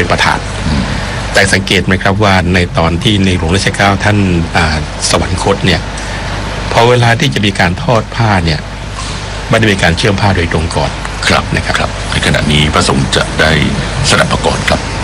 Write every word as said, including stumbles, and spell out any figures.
เป็นประธานแต่สังเกตไหมครับว่าในตอนที่ในหลวงรัชกาลที่เก้าท่านสวรรคตเนี่ยพอเวลาที่จะมีการทอดผ้าเนี่ยไม่ได้มีการเชื่อมผ้าโดยตรงก่อนครับนะครับในขณะนี้พระสงฆ์จะได้สดับประกอบครับ